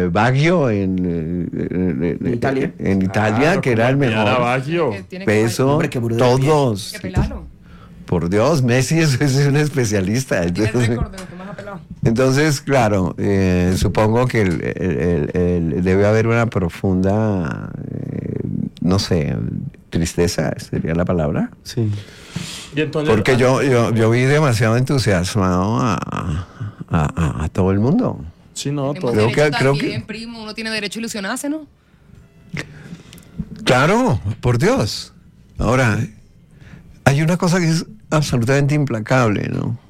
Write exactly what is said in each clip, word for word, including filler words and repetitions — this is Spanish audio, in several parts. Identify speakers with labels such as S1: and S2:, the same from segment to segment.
S1: eh, Baggio en, en, en Italia, en Italia claro, que era el mejor
S2: Baggio.
S1: peso,
S3: Hombre,
S1: todos.
S4: Que pelarlo.
S1: Por Dios, Messi es, es un especialista.
S4: Tiene el récord de lo que más ha pelado.
S1: Entonces, claro, eh, supongo que el, el, el, el, debe haber una profunda, eh, no sé, tristeza, sería la palabra.
S3: Sí.
S2: Y entonces,
S1: porque yo, yo, yo vi demasiado entusiasmado a, a, a, a todo el mundo.
S2: Sí, no, todo.
S1: Creo que, creo que
S4: bien, primo, uno tiene derecho a ilusionarse, ¿no?
S1: Claro, por Dios. Ahora, hay una cosa que es absolutamente implacable, ¿no?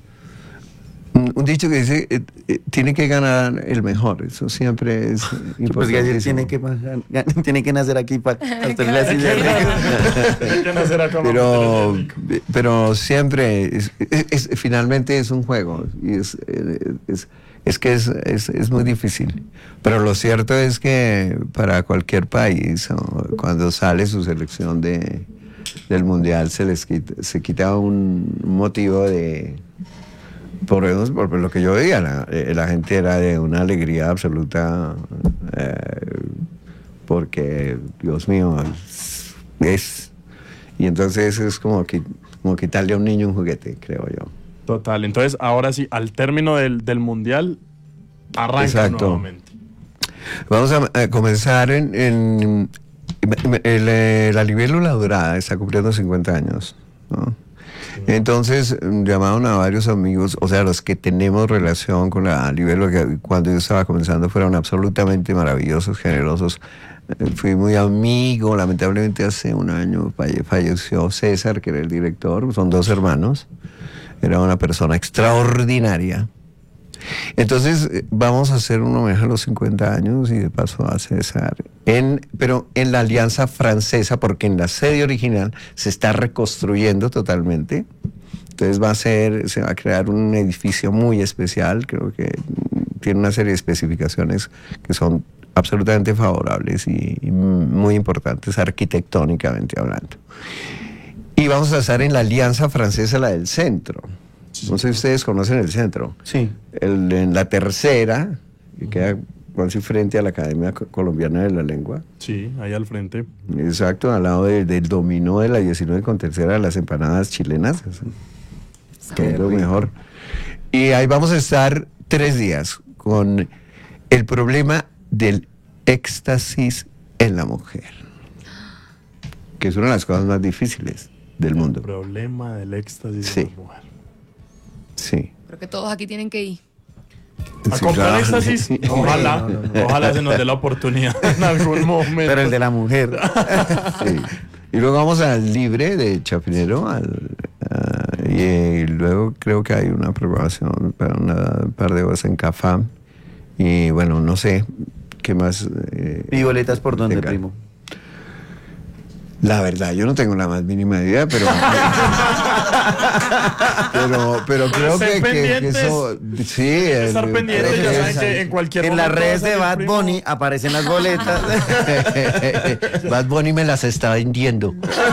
S1: Un dicho que dice, eh, eh, tiene que ganar el mejor, eso siempre es importante.
S3: Pues tiene que, tiene que nacer aquí para hacer la silla.
S2: Tiene que nacer acá.
S1: Pero, pero siempre, es, es, es, finalmente es un juego, y es, es, es que es, es, es muy difícil. Pero lo cierto es que para cualquier país, cuando sale su selección de, del Mundial, se les quita, se quita un motivo de... Por, por, por lo que yo veía, la, la gente era de una alegría absoluta, eh, porque, Dios mío, es... Y entonces es como, que, como quitarle a un niño un juguete, creo yo.
S2: Total, entonces ahora sí, al término del, del Mundial, arranca Exacto. nuevamente.
S1: Vamos a, a comenzar en... en el, el, la libélula dorada está cumpliendo cincuenta años, ¿no? Entonces llamaron a varios amigos, o sea, los que tenemos relación con la libélula, que cuando yo estaba comenzando fueron absolutamente maravillosos, generosos. Fui muy amigo, lamentablemente hace un año falle, falleció César, que era el director, son dos hermanos, era una persona extraordinaria. Entonces vamos a hacer un homenaje a los cincuenta años y de paso a César, en, pero en la Alianza Francesa, porque en la sede original se está reconstruyendo totalmente. Entonces va a ser, se va a crear un edificio muy especial, creo que tiene una serie de especificaciones que son absolutamente favorables y, y muy importantes arquitectónicamente hablando. Y vamos a estar en la Alianza Francesa, la del centro. No sé si ustedes conocen el centro.
S3: Sí.
S1: El, en la tercera, que queda casi frente a la Academia Colombiana de la Lengua.
S2: Sí, ahí al frente.
S1: Exacto, al lado de, del dominó de la diecinueve con tercera de las empanadas chilenas. Que es lo mejor. Y ahí vamos a estar tres días con el problema del éxtasis en la mujer, que es una de las cosas más difíciles del mundo.
S2: El problema del éxtasis
S1: sí.
S2: en la mujer.
S1: Sí.
S4: Creo que todos aquí tienen que ir.
S2: ¿A sí, comprar claro. éxtasis? Sí. Ojalá, no, no, no. ojalá se nos dé la oportunidad en algún momento.
S3: Pero el de la mujer.
S1: Sí. Y luego vamos al Libre de Chapinero, al, uh, y, y luego creo que hay una programación para una, un par de horas en Cafam. Y bueno, no sé qué más.
S3: Eh, ¿Y boletas por dónde, tenga. Primo?
S1: La verdad, yo no tengo la más mínima idea, pero pero, pero creo que, que, que eso sí,
S2: estar
S1: el,
S2: pendientes, ya saben que en cualquier
S3: en las redes de Bad Bunny aparecen las boletas.
S1: Bad Bunny me las está vendiendo.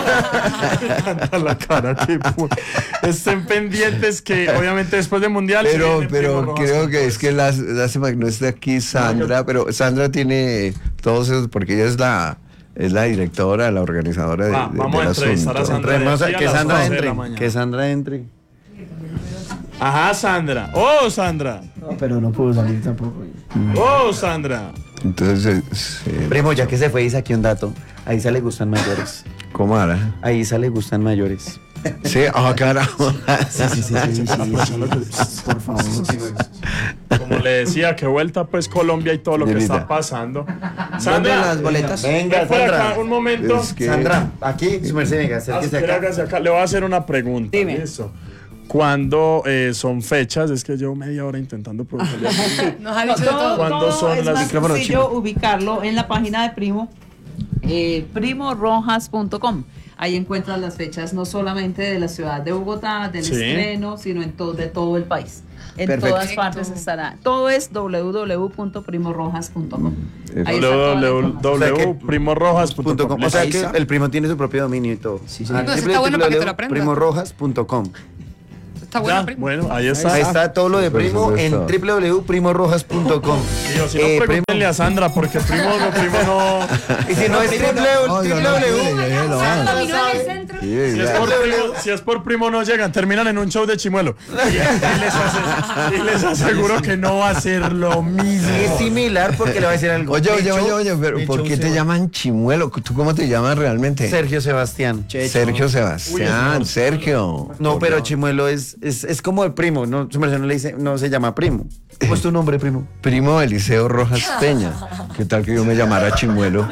S2: La cara que estén pendientes, que obviamente después del Mundial
S1: pero pero creo que es que las lástima que no está aquí Sandra, pero Sandra tiene todos esos, porque ella es la Es la directora, la organizadora de,
S2: ah,
S1: de,
S2: vamos
S1: del
S2: a entrevistar
S1: asunto.
S2: a Sandra.
S3: Que Sandra entre. Que Sandra entre.
S2: Ajá, Sandra. Oh, Sandra.
S3: No, pero no puedo salir tampoco.
S2: Oh, Sandra.
S1: Entonces, eh,
S3: primo, ya que se fue, dice aquí un dato. A Isa le gustan mayores.
S1: ¿Cómo hará?
S3: A Isa le gustan mayores.
S1: Sí, ah, oh, carajo.
S3: Sí, sí, sí, sí, sí, sí. Por favor.
S2: Como le decía, que vuelta pues Colombia y todo lo que está pasando.
S3: Sandra, las boletas.
S2: Venga, Sandra. Acá, un momento.
S3: Es que... Sandra, aquí, su merced, venga, acérquese acá.
S2: acá. Le voy a hacer una pregunta.
S4: Dime.
S2: Eso. ¿Cuándo eh, son fechas? Es que llevo media hora intentando preguntarle.
S4: Nos ha dicho de todo.
S2: ¿Cuándo son
S5: es
S2: las
S5: más sencillo ubicarlo en la página de Primo, eh, primo rojas punto com. Ahí encuentras las fechas no solamente de la ciudad de Bogotá, del
S2: sí.
S5: estreno, sino en todo, de todo el país. En
S3: Perfecto.
S5: todas partes estará. Todo es doble u doble u doble u punto primo rojas punto com.
S2: doble u doble u doble u punto primo rojas punto com.
S3: O sea que el primo tiene su propio dominio y todo.
S4: Sí, sí. Ah, no, está bueno para que te lo aprendas.
S3: primo rojas punto com.
S4: Está bueno,
S2: Ya,
S4: primo.
S2: bueno, ahí está.
S3: Ahí está todo lo de
S1: Por
S3: Primo en
S1: supuesto.
S3: w w w punto primo rojas punto com.
S2: Tío, si no,
S3: Eh,
S2: pregúntenle a Sandra, porque primo, no, primo no.
S3: Y si no es
S1: No, no,
S3: triple
S1: no,
S3: W,
S1: no, no, no.
S4: Caminó en el centro.
S1: Sí,
S2: Si es,
S1: ya.
S2: por primo, si es por primo no llegan, terminan en un show de Chimuelo. Y, y les, ase- y les aseguro que no va a ser lo mismo.
S3: sí es similar porque le va a decir algo.
S1: Oye, oye,
S3: Hecho-
S1: oye, oye, pero
S3: hecho
S1: ¿por
S3: un
S1: qué te
S3: Seba-
S1: llaman Chimuelo? ¿Tú cómo te llamas realmente?
S3: Sergio Sebastián.
S1: Sergio Sebastián,
S2: Uy,
S1: Sergio.
S3: No, pero Chimuelo es, es, es como el primo, no, su merced no le dice, no se llama primo. ¿Cómo es tu nombre, primo?
S1: Primo Eliseo Rojas Peña. ¿Qué tal que yo me llamara Chimuelo?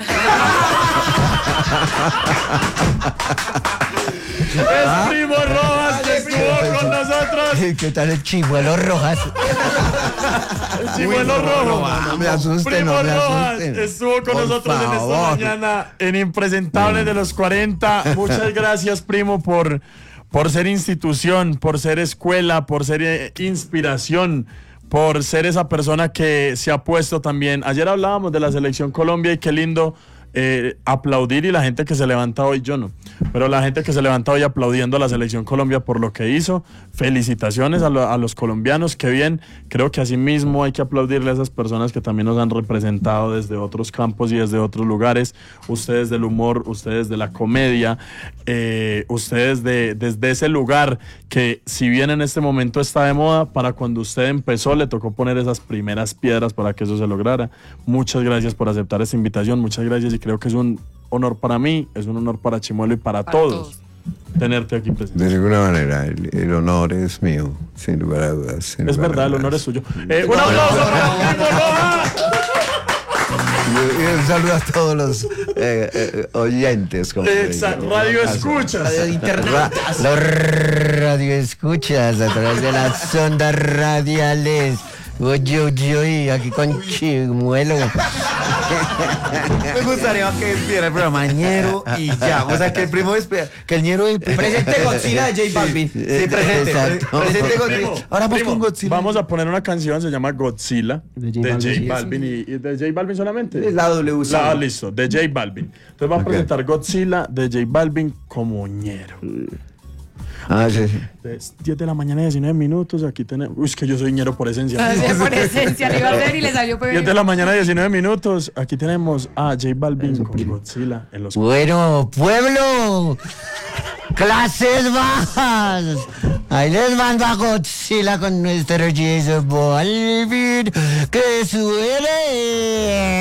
S2: Es Primo Rojas que estuvo con nosotros.
S1: ¿Qué tal el Chimuelo Rojas?
S2: El Chimuelo Rojo.
S1: no me asusten,
S2: Primo
S1: no me
S2: Rojas
S1: asusten.
S2: estuvo con
S1: Por
S2: nosotros en esta
S1: favor.
S2: mañana en Impresentables de los cuarenta. Muchas gracias, primo, por, por ser institución, por ser escuela, por ser eh, inspiración, por ser esa persona que se ha puesto también. Ayer hablábamos de la Selección Colombia y qué lindo eh, aplaudir, y la gente que se levanta hoy, yo no, pero la gente que se levanta hoy aplaudiendo a la Selección Colombia por lo que hizo. Felicitaciones a, lo- a los colombianos, qué bien. Creo que así mismo hay que aplaudirle a esas personas que también nos han representado desde otros campos y desde otros lugares. Ustedes del humor, ustedes de la comedia, eh, ustedes de, desde ese lugar que, si bien en este momento está de moda, para cuando usted empezó le tocó poner esas primeras piedras para que eso se lograra. Muchas gracias por aceptar esta invitación, muchas gracias, y creo que es un honor para mí, es un honor para Chimuelo y para,
S4: Para
S2: todos,
S4: todos.
S2: tenerte aquí presente.
S1: De ninguna manera, el, el honor es mío, sin lugar a dudas. sin
S2: Es
S1: lugar a
S2: verdad, el
S1: dudas.
S2: honor es suyo. Eh, un aplauso para Primo Rojas.
S1: Y, y un saludo a todos los eh, eh, oyentes. Como
S2: Exacto, radio escuchas.
S1: Ra- los radio escuchas a través de las ondas radiales. Oye, oye, oye, aquí con Chimuelo.
S3: Me gustaría que despidiera el programa ñero y ya. O sea, que el primo despida, que el ñero presente Godzilla de J Balvin. Sí, presente.
S1: Exacto.
S3: Presente Godzilla.
S2: Primo,
S3: Ahora vamos
S2: primo,
S3: con Godzilla.
S2: Vamos a poner una canción, se llama Godzilla, de J Balvin.
S3: Balvin.
S2: y, y de J Balvin solamente.
S3: Es la W.
S2: La, ah, listo, de J Balvin. Entonces va a
S1: Ok.
S2: presentar Godzilla de J Balvin como ñero.
S1: Ah, sí, sí.
S2: Es diez de la mañana, diecinueve minutos. Aquí tenemos. Uy, es que yo soy ñero por esencia.
S4: Así es, por esencia, le iba a hacer y le salió
S2: diez de
S4: peor.
S2: la mañana, diecinueve minutos. Aquí tenemos a J Balvin con Godzilla en los.
S1: Bueno, pueblo, clases bajas. Ahí les manda Godzilla con nuestro J Balvin, que suele.